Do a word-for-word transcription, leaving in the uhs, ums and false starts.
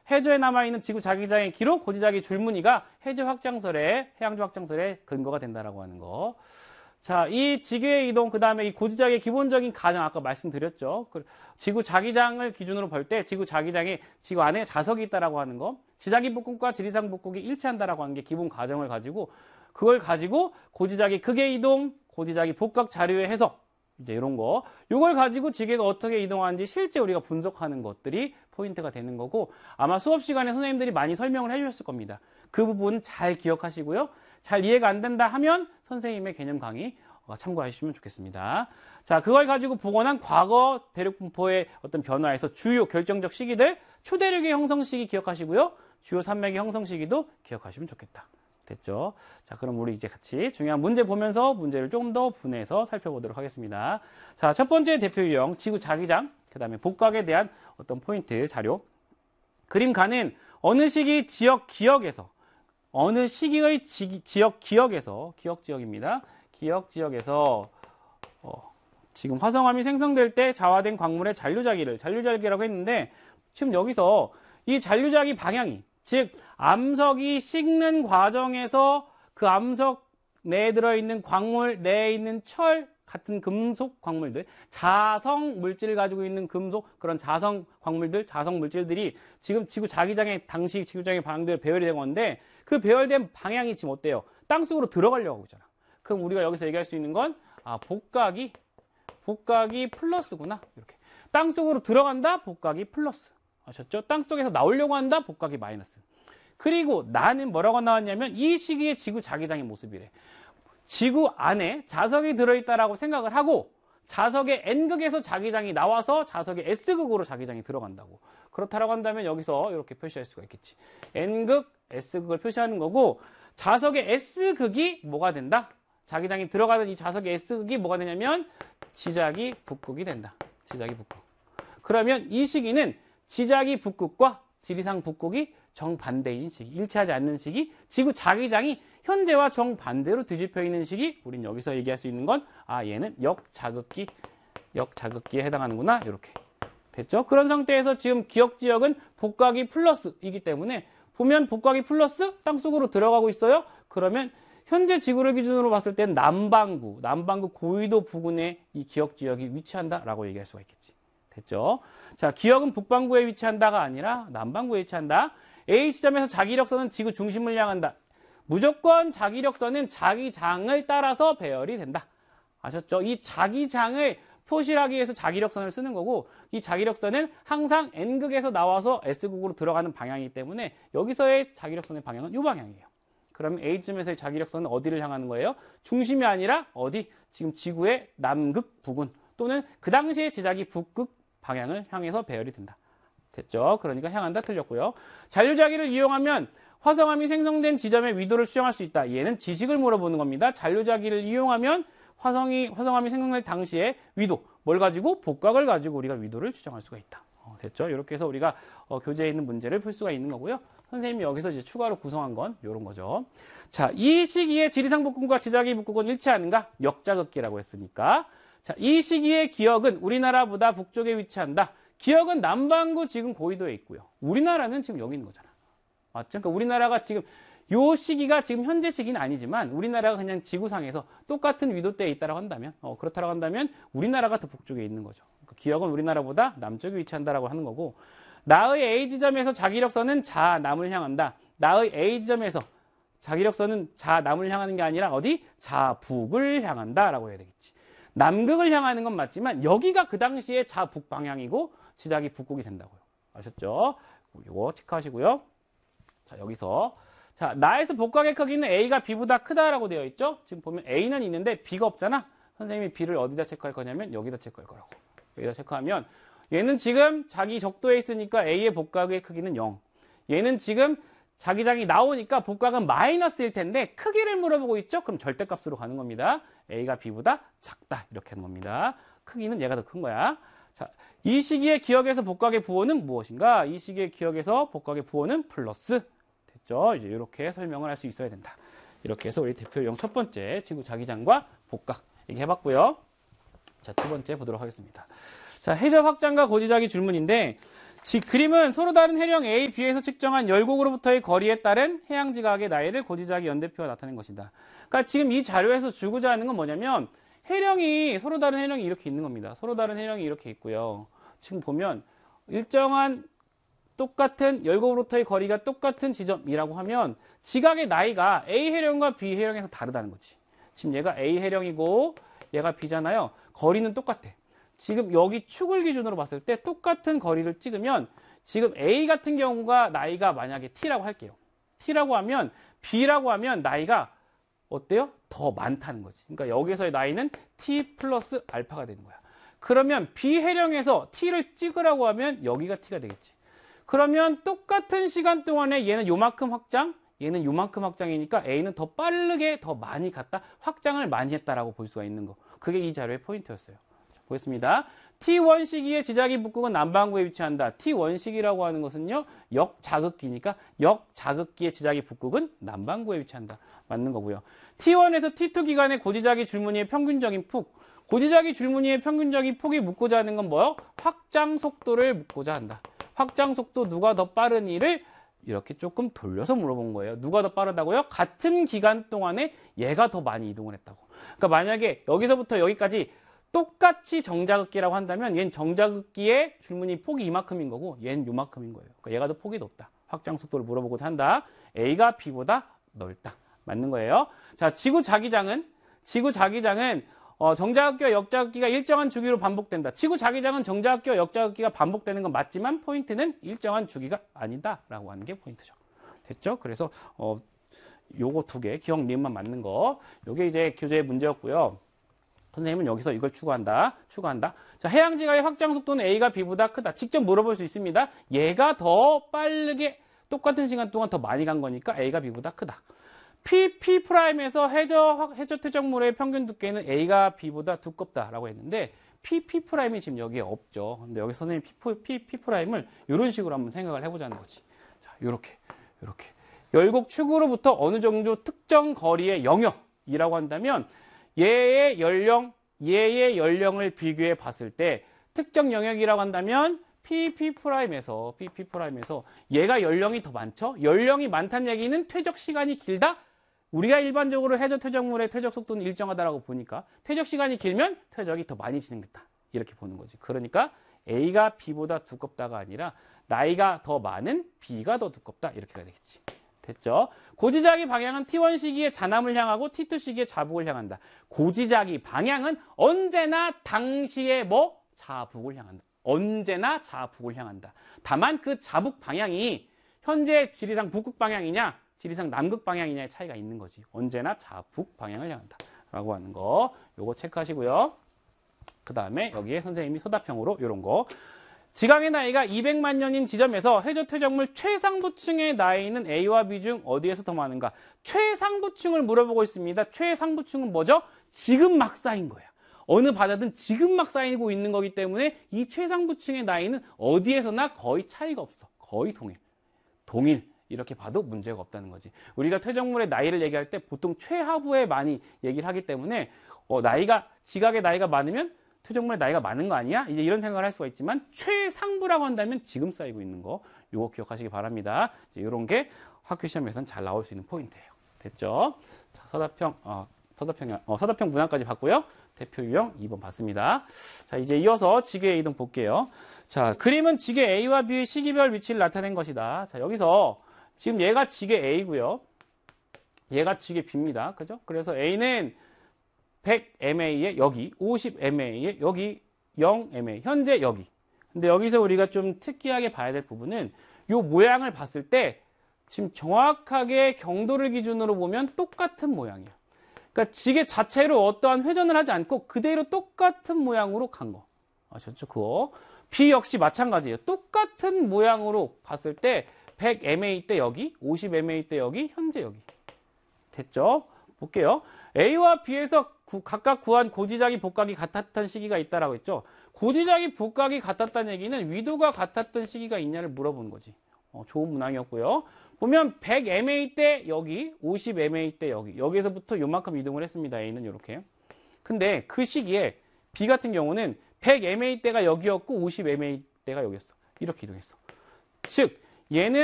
해저에 남아있는 지구 자기장의 기록, 고지자기 줄무늬가 해저 확장설의, 해양조 확장설의 근거가 된다라고 하는 거. 자, 이 지구의 이동, 그 다음에 이 고지자기의 기본적인 가정, 아까 말씀드렸죠. 지구 자기장을 기준으로 볼 때 지구 자기장에 지구 안에 자석이 있다라고 하는 거, 지자기 북극과 지리상 북극이 일치한다라고 하는 게 기본 가정을 가지고, 그걸 가지고 고지자기 극의 이동, 고지자기 복각 자료의 해석, 이제 이런 거, 이걸 가지고 지구가 어떻게 이동하는지 실제 우리가 분석하는 것들이 포인트가 되는 거고, 아마 수업 시간에 선생님들이 많이 설명을 해주셨을 겁니다. 그 부분 잘 기억하시고요. 잘 이해가 안 된다 하면 선생님의 개념 강의 참고하시면 좋겠습니다. 자, 그걸 가지고 복원한 과거 대륙 분포의 어떤 변화에서 주요 결정적 시기들, 초대륙의 형성 시기 기억하시고요. 주요 산맥의 형성 시기도 기억하시면 좋겠다. 됐죠? 자, 그럼 우리 이제 같이 중요한 문제 보면서 문제를 조금 더 분해해서 살펴보도록 하겠습니다. 자, 첫 번째 대표 유형, 지구 자기장, 그 다음에 복각에 대한 어떤 포인트 자료. 그림가는 어느 시기 지역 기억에서, 어느 시기의 지, 지역 기억에서, 기억 지역입니다. 기억 지역에서, 어, 지금 화성암이 생성될 때 자화된 광물의 잔류자기를, 잔류자기라고 했는데, 지금 여기서 이 잔류자기 방향이, 즉 암석이 식는 과정에서 그 암석 내에 들어있는 광물, 내에 있는 철 같은 금속 광물들, 자성 물질을 가지고 있는 금속, 그런 자성 광물들, 자성 물질들이 지금 지구 자기장의, 당시 지구 자기장의 방향대로 배열이 된 건데, 그 배열된 방향이 지금 어때요? 땅속으로 들어가려고 하고 있잖아. 그럼 우리가 여기서 얘기할 수 있는 건, 아, 복각이, 복각이 플러스구나. 이렇게. 땅속으로 들어간다? 복각이 플러스. 아셨죠? 땅속에서 나오려고 한다? 복각이 마이너스. 그리고 나는 뭐라고 나왔냐면 이 시기의 지구 자기장의 모습이래. 지구 안에 자석이 들어있다라고 생각을 하고 자석의 N극에서 자기장이 나와서 자석의 S극으로 자기장이 들어간다고. 그렇다라고 한다면 여기서 이렇게 표시할 수가 있겠지. N극, S극을 표시하는 거고 자석의 S극이 뭐가 된다? 자기장이 들어가는 이 자석의 S극이 뭐가 되냐면 지자기 북극이 된다. 지자기 북극. 그러면 이 시기는 지자기 북극과 지리상 북극이 정반대인 시기, 일치하지 않는 시기, 지구 자기장이 현재와 정반대로 뒤집혀 있는 시기, 우린 여기서 얘기할 수 있는 건, 아, 얘는 역자극기, 역자극기에 해당하는구나, 이렇게. 됐죠? 그런 상태에서 지금 기억 지역은 복각이 플러스이기 때문에, 보면 복각이 플러스, 땅속으로 들어가고 있어요? 그러면 현재 지구를 기준으로 봤을 땐 남반구, 남반구 고위도 부근에 이 기억 지역이 위치한다라고 얘기할 수가 있겠지. 됐죠? 자, 기억은 북반구에 위치한다가 아니라 남반구에 위치한다. A 지점에서 자기력선은 지구 중심을 향한다. 무조건 자기력선은 자기장을 따라서 배열이 된다. 아셨죠? 이 자기장을 표시하기 위해서 자기력선을 쓰는 거고, 이 자기력선은 항상 N극에서 나와서 S극으로 들어가는 방향이기 때문에 여기서의 자기력선의 방향은 이 방향이에요. 그러면 A점에서의 자기력선은 어디를 향하는 거예요? 중심이 아니라 어디? 지금 지구의 남극 부근 또는 그 당시의 지자기 북극 방향을 향해서 배열이 된다. 됐죠? 그러니까 향한다 틀렸고요. 잔류자기를 이용하면 화성암이 생성된 지점의 위도를 추정할 수 있다. 얘는 지식을 물어보는 겁니다. 잔류자기를 이용하면 화성이, 화성암이 생성될 당시의 위도, 뭘 가지고? 복각을 가지고 우리가 위도를 추정할 수가 있다. 어, 됐죠? 이렇게 해서 우리가 어, 교재에 있는 문제를 풀 수가 있는 거고요. 선생님이 여기서 이제 추가로 구성한 건 이런 거죠. 자, 이 시기에 지리상 북극과 지자기 북극은 일치하는가? 역자극기라고 했으니까. 자, 이 시기의 기억은 우리나라보다 북쪽에 위치한다. 기억은 남반구 지금 고위도에 있고요. 우리나라는 지금 여기 있는 거잖아. 맞죠? 그러니까 우리나라가 지금 요 시기가 지금 현재 시기는 아니지만 우리나라가 그냥 지구상에서 똑같은 위도대에 있다고 한다면, 어, 그렇다고 한다면 우리나라가 더 북쪽에 있는 거죠. 그러니까 기억은 우리나라보다 남쪽에 위치한다라고 하는 거고, 나의 A 지점에서 자기력선은 자 남을 향한다. 나의 A 지점에서 자기력선은 자 남을 향하는 게 아니라 어디? 자 북을 향한다라고 해야 되겠지. 남극을 향하는 건 맞지만 여기가 그 당시에 자 북 방향이고 지자기 북극이 된다고요. 아셨죠? 이거 체크하시고요. 자, 여기서 자, 나에서 복각의 크기는 A가 B보다 크다라고 되어 있죠? 지금 보면 A는 있는데 B가 없잖아? 선생님이 B를 어디다 체크할 거냐면 여기다 체크할 거라고. 여기다 체크하면 얘는 지금 자기 적도에 있으니까 A의 복각의 크기는 영. 얘는 지금 자기장이 나오니까 복각은 마이너스일 텐데 크기를 물어보고 있죠? 그럼 절대값으로 가는 겁니다. A가 B보다 작다. 이렇게 하는 겁니다. 크기는 얘가 더 큰 거야. 자, 이 시기의 기억에서 복각의 부호는 무엇인가? 이 시기의 기억에서 복각의 부호는 플러스. 됐죠? 이제 이렇게 설명을 할 수 있어야 된다. 이렇게 해서 우리 대표용 첫 번째 지구 자기장과 복각 얘기해봤고요. 자, 두 번째 보도록 하겠습니다. 자, 해저 확장과 고지자기 줄무늬인데, 지, 그림은 서로 다른 해령 A, B에서 측정한 열곡으로부터의 거리에 따른 해양 지각의 나이를 고지자기 연대표가 나타낸 것이다. 그러니까 지금 이 자료에서 주고자 하는 건 뭐냐면 해령이 서로 다른 해령이 이렇게 있는 겁니다. 서로 다른 해령이 이렇게 있고요. 지금 보면 일정한 똑같은 열곡으로부터의 거리가 똑같은 지점이라고 하면 지각의 나이가 A 해령과 B 해령에서 다르다는 거지. 지금 얘가 A 해령이고 얘가 B잖아요. 거리는 똑같아. 지금 여기 축을 기준으로 봤을 때 똑같은 거리를 찍으면 지금 A 같은 경우가 나이가 만약에 T라고 할게요. T라고 하면 B라고 하면 나이가 어때요? 더 많다는 거지. 그러니까 여기서의 나이는 T 플러스 알파가 되는 거야. 그러면 B 해령에서 T를 찍으라고 하면 여기가 T가 되겠지. 그러면 똑같은 시간 동안에 얘는 요만큼 확장, 얘는 요만큼 확장이니까 A는 더 빠르게 더 많이 갔다, 확장을 많이 했다라고 볼 수가 있는 거. 그게 이 자료의 포인트였어요. 보겠습니다. 티 원 시기의 지자기 북극은 남반구에 위치한다. 티 원 시기라고 하는 것은요, 역자극기니까 역자극기의 지자기 북극은 남반구에 위치한다. 맞는 거고요. 티 원에서 티 투 기간의 고지자기 줄무늬의 평균적인 폭. 고지자기 줄무늬의 평균적인 폭이 묻고자 하는 건 뭐요? 확장 속도를 묻고자 한다. 확장 속도 누가 더 빠르니를 이렇게 조금 돌려서 물어본 거예요. 누가 더 빠르다고요? 같은 기간 동안에 얘가 더 많이 이동을 했다고. 그러니까 만약에 여기서부터 여기까지 똑같이 정자극기라고 한다면 얘는 정자극기의 줄무늬 폭이 이만큼인 거고 얘는 요만큼인 거예요. 그러니까 얘가 더 폭이 높다. 확장 속도를 물어보고자 한다. A가 B보다 넓다. 맞는 거예요. 자, 지구 자기장은 지구 자기장은 어, 정자극기와 역자극기가 일정한 주기로 반복된다. 지구 자기장은 정자극기와 역자극기가 반복되는 건 맞지만 포인트는 일정한 주기가 아니다라고 하는 게 포인트죠. 됐죠? 그래서 어, 요거 두 개 기억 리을만 맞는 거. 요게 이제 교재의 문제였고요. 선생님은 여기서 이걸 추구한다. 추구한다. 자, 해양지각의 확장 속도는 A가 B보다 크다. 직접 물어볼 수 있습니다. 얘가 더 빠르게 똑같은 시간 동안 더 많이 간 거니까 A가 B보다 크다. P, P'에서 해저, 해저 퇴적물의 평균 두께는 A가 B보다 두껍다라고 했는데 P, P'이 지금 여기에 없죠. 근데 여기 선생님 P, P, P'을 이런 식으로 한번 생각을 해보자는 거지. 자, 요렇게, 요렇게. 열곡 축으로부터 어느 정도 특정 거리의 영역이라고 한다면 얘의 연령, 얘의 연령을 비교해 봤을 때 특정 영역이라고 한다면 P, P'에서, P, P'에서 얘가 연령이 더 많죠? 연령이 많다는 얘기는 퇴적 시간이 길다? 우리가 일반적으로 해저 퇴적물의 퇴적 속도는 일정하다라고 보니까 퇴적 시간이 길면 퇴적이 더 많이 진행됐다. 이렇게 보는 거지. 그러니까 A가 B보다 두껍다가 아니라 나이가 더 많은 B가 더 두껍다. 이렇게가 되겠지. 됐죠? 고지자기 방향은 티 원 시기의 자남을 향하고 티 투 시기의 자북을 향한다. 고지자기 방향은 언제나 당시에 뭐? 자북을 향한다. 언제나 자북을 향한다. 다만 그 자북 방향이 현재 지리상 북극 방향이냐 지리상 남극 방향이냐의 차이가 있는 거지. 언제나 자북 방향을 향한다 라고 하는 거 요거 체크하시고요. 그 다음에 여기에 선생님이 소답형으로 요런 거 지각의 나이가 이백만 년인 지점에서 해저 퇴적물 최상부층의 나이는 A와 B 중 어디에서 더 많은가? 최상부층을 물어보고 있습니다. 최상부층은 뭐죠? 지금 막 쌓인 거야. 어느 바다든 지금 막 쌓이고 있는 거기 때문에 이 최상부층의 나이는 어디에서나 거의 차이가 없어. 거의 동일. 동일. 이렇게 봐도 문제가 없다는 거지. 우리가 퇴적물의 나이를 얘기할 때 보통 최하부에 많이 얘기를 하기 때문에 어, 나이가 지각의 나이가 많으면 퇴적물의 나이가 많은 거 아니야? 이제 이런 생각을 할 수가 있지만 최상부라고 한다면 지금 쌓이고 있는 거 요거 기억하시기 바랍니다. 이런 게 학교 시험에서는 잘 나올 수 있는 포인트예요. 됐죠? 자, 서답형, 어, 서답형, 어, 서답형 문항까지 봤고요. 대표 유형 이 번 봤습니다. 자, 이제 이어서 지괴 이동 볼게요. 자, 그림은 지괴 A와 B의 시기별 위치를 나타낸 것이다. 자, 여기서 지금 얘가 지괴 A고요. 얘가 지괴 B입니다. 그죠? 그래서 A는 백 엠에이에 여기, 오십 엠에이에 여기, 영 엠에이, 현재 여기. 근데 여기서 우리가 좀 특이하게 봐야 될 부분은 이 모양을 봤을 때 지금 정확하게 경도를 기준으로 보면 똑같은 모양이야. 그러니까 지게 자체로 어떠한 회전을 하지 않고 그대로 똑같은 모양으로 간 거. 아셨죠? 그거. B 역시 마찬가지예요. 똑같은 모양으로 봤을 때 백 엠에이 때 여기, 오십 엠에이 때 여기, 현재 여기. 됐죠? 볼게요. A와 B에서 구, 각각 구한 고지자기 복각이 같았던 시기가 있다라고 했죠. 고지자기 복각이 같았다는 얘기는 위도가 같았던 시기가 있냐를 물어보는 거지. 어, 좋은 문항이었고요. 보면 백 엠에이 때 여기, 오십 엠에이 때 여기. 여기에서부터 요만큼 이동을 했습니다. A는 이렇게. 근데 그 시기에 B 같은 경우는 백 엠에이 때가 여기였고 오십 엠에이 때가 여기였어. 이렇게 이동했어. 즉 얘는